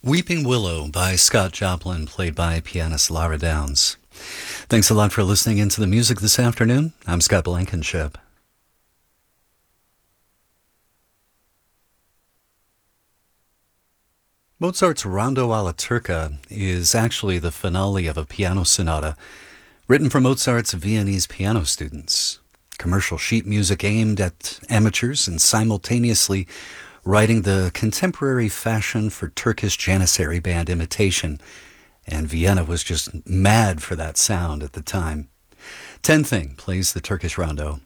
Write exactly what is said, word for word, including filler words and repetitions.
Weeping Willow by Scott Joplin, played by pianist Lara Downs. Thanks a lot for listening into the music this afternoon. I'm Scott Blankenship. Mozart's Rondo alla Turca is actually the finale of a piano sonata written for Mozart's Viennese piano students. Commercial sheet music aimed at amateurs and simultaneously writing the contemporary fashion for Turkish Janissary band imitation, and Vienna was just mad for that sound at the time. Ten Thing plays the Turkish rondo.